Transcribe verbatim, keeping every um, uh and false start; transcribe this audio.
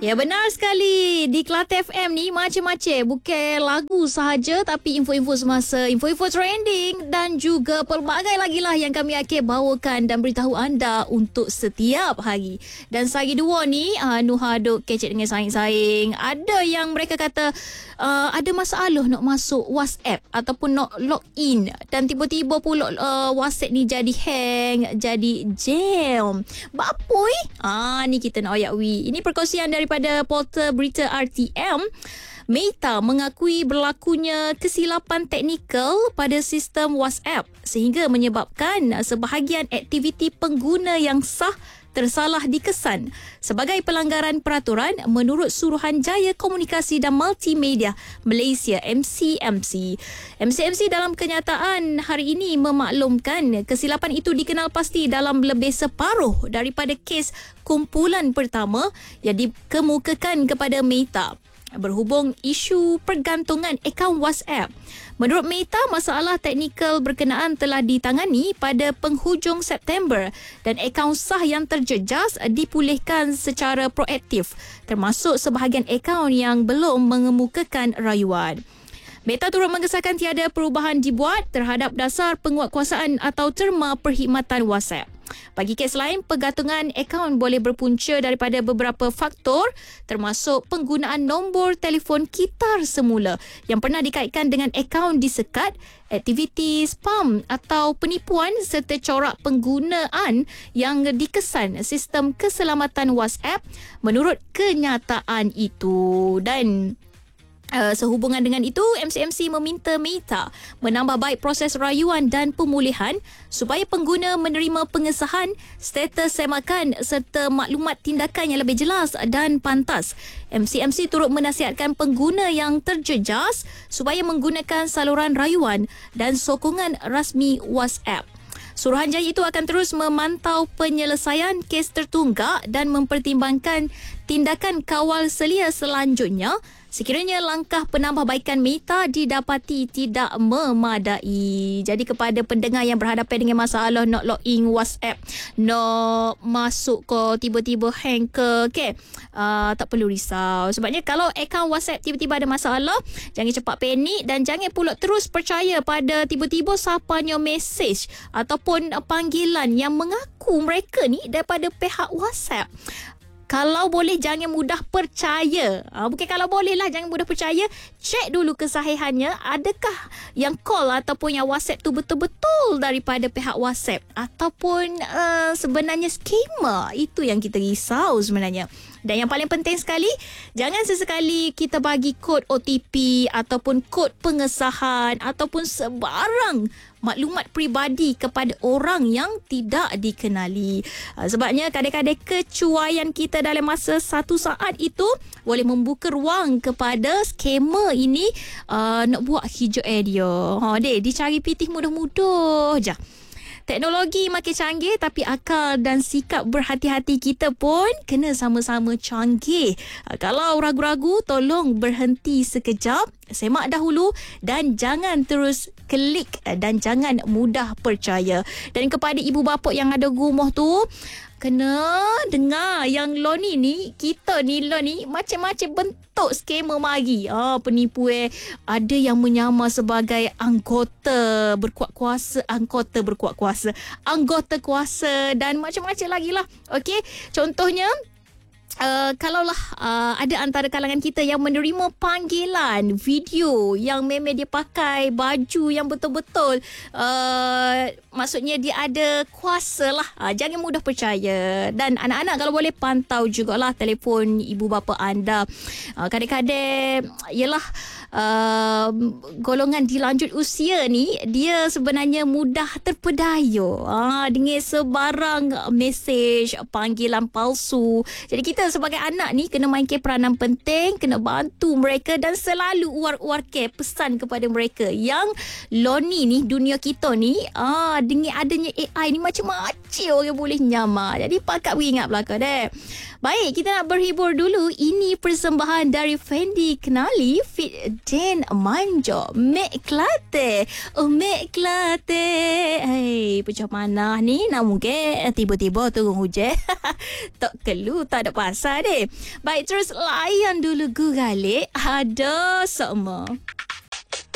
Ya, benar sekali. Di Kelate F M ni macam-macam. Bukan lagu sahaja tapi info-info semasa, info-info trending dan juga pelbagai lagi lah yang kami akan bawakan dan beritahu anda untuk setiap hari. Dan sehari dua ni, uh, Nuha duk kecek dengan saing-saing. Ada yang mereka kata uh, ada masalah nak masuk WhatsApp ataupun nak log in. Dan tiba-tiba pula uh, WhatsApp ni jadi hang, jadi jam. Bapoi? Ah, ni kita nak ayak wi. Ini perkongsian dari pada portal berita R T M. Meta mengakui berlakunya kesilapan teknikal pada sistem WhatsApp sehingga menyebabkan sebahagian aktiviti pengguna yang sah tersalah dikesan sebagai pelanggaran peraturan menurut Suruhanjaya Komunikasi dan Multimedia Malaysia M C M C. M C M C dalam kenyataan hari ini memaklumkan kesilapan itu dikenal pasti dalam lebih separuh daripada kes kumpulan pertama yang dikemukakan kepada Meta berhubung isu pergantungan akaun WhatsApp. Menurut Meta, masalah teknikal berkenaan telah ditangani pada penghujung September dan akaun sah yang terjejas dipulihkan secara proaktif, termasuk sebahagian akaun yang belum mengemukakan rayuan. Meta turut mengesahkan tiada perubahan dibuat terhadap dasar penguatkuasaan atau terma perkhidmatan WhatsApp. Bagi kes lain, pergantungan akaun boleh berpunca daripada beberapa faktor termasuk penggunaan nombor telefon kitar semula yang pernah dikaitkan dengan akaun disekat, aktiviti spam atau penipuan serta corak penggunaan yang dikesan sistem keselamatan WhatsApp menurut kenyataan itu. Dan Uh, sehubungan dengan itu, M C M C meminta Meta menambah baik proses rayuan dan pemulihan supaya pengguna menerima pengesahan status semakan serta maklumat tindakan yang lebih jelas dan pantas. M C M C turut menasihatkan pengguna yang terjejas supaya menggunakan saluran rayuan dan sokongan rasmi WhatsApp. Suruhanjaya itu akan terus memantau penyelesaian kes tertunggak dan mempertimbangkan tindakan kawal selia selanjutnya sekiranya langkah penambahbaikan Meta didapati tidak memadai. Jadi kepada pendengar yang berhadapan dengan masalah nak login WhatsApp, nak masuk ke tiba-tiba hang ke, okay, uh, tak perlu risau. Sebabnya kalau akaun WhatsApp tiba-tiba ada masalah, jangan cepat panik dan jangan pula terus percaya pada tiba-tiba sapanya mesej ataupun panggilan yang mengaku mereka ni daripada pihak WhatsApp. Kalau boleh jangan mudah percaya. Ha, bukan kalau boleh lah jangan mudah percaya. Cek dulu kesahihannya. Adakah yang call ataupun yang WhatsApp tu betul-betul daripada pihak WhatsApp. Ataupun uh, sebenarnya skema. Itu yang kita risau sebenarnya. Dan yang paling penting sekali, jangan sesekali kita bagi kod O T P ataupun kod pengesahan ataupun sebarang maklumat peribadi kepada orang yang tidak dikenali. Sebabnya kadang-kadang kecuaian kita dalam masa satu saat itu boleh membuka ruang kepada skema ini uh, nak buat hijau air dia. Ha, dek, dicari pitih mudah-mudah je. Teknologi makin canggih tapi akal dan sikap berhati-hati kita pun kena sama-sama canggih. Kalau ragu-ragu, tolong berhenti sekejap, semak dahulu dan jangan terus klik dan jangan mudah percaya. Dan kepada ibu bapa yang ada rumah tu, kena dengar yang lo ni ni, kita ni lo ni macam-macam bentuk skema mari. Ah, penipu eh. Ada yang menyamar sebagai anggota berkuat kuasa, anggota berkuat kuasa, anggota kuasa dan macam-macam lagi lah. Okey, contohnya, Uh, kalaulah uh, ada antara kalangan kita yang menerima panggilan video yang memang dia pakai baju yang betul-betul uh, maksudnya dia ada kuasa lah, uh, jangan mudah percaya. Dan anak-anak kalau boleh pantau jugalah telefon ibu bapa anda. uh, kadang-kadang yelah uh, golongan dilanjut usia ni dia sebenarnya mudah terpedaya uh, dengan sebarang mesej panggilan palsu. Jadi kita sebagai anak ni kena mainkan peranan penting, kena bantu mereka dan selalu uar-uarkan pesan kepada mereka yang loni ni dunia kita ni ah dengan adanya A I ni macam-macam orang boleh nyamar. Jadi pakat beringat belaka deh. Baik, kita nak berhibur dulu. Ini persembahan dari Fendi Kenali Fit Dan Manja, Mek Kelate. Oh Mek Kelate. Hei, macam mana ni? Nak mungkin tiba-tiba turun hujan. Tak kelu, tak ada pas. pasar deh. Baik, terus layan dulu guralik. Ada semua.